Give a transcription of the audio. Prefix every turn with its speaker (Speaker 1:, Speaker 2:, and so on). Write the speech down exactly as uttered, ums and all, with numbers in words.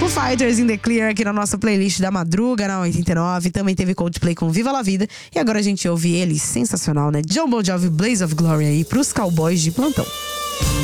Speaker 1: Foo Fighters in the Clear aqui na nossa playlist da madruga na oitenta e nove. Também teve Coldplay com Viva La Vida. E agora a gente ouve ele, sensacional, né? John Bon Jovi, Blaze of Glory aí pros cowboys de plantão.